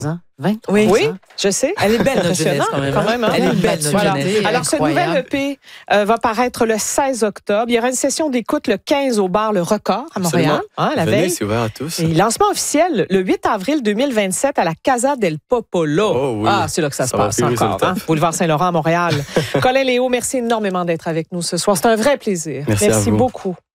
23 Oui, ans. je sais. Elle est belle, notre jeunesse, quand même. Hein? Elle est belle, notre Voilà. jeunesse. Alors, ce nouvel EP va paraître le 16 octobre. Il y aura une session d'écoute le 15 au bar Le Record à Montréal, la Venez, veille. c'est ouvert à tous. Et lancement officiel le 8 avril 2027 à la Casa del Popolo. Oh oui. Ah, c'est là que ça se va passe virer sur le encore. top. Hein? Boulevard Saint-Laurent à Montréal. Colin Léo, merci énormément d'être avec nous ce soir. C'est un vrai plaisir. Merci à vous. Beaucoup.